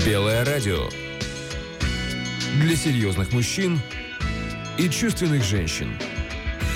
Белое радио. Для серьезных мужчин и чувственных женщин.